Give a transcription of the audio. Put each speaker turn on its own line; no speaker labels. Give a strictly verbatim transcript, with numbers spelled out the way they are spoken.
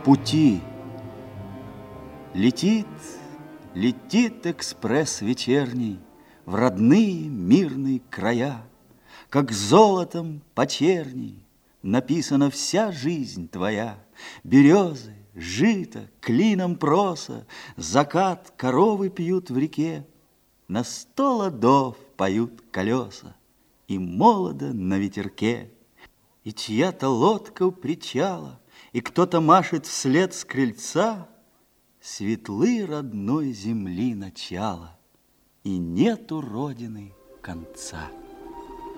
пути. Летит, летит экспресс вечерний в родные мирные края, как золотом по черни написана вся жизнь твоя. Березы, жито, клином проса, закат коровы пьют в реке, на сто ладов поют колеса, и молодо на ветерке. И чья-то лодка у причала, и кто-то машет вслед с крыльца. Светлы родной земли начало, и нету родины конца.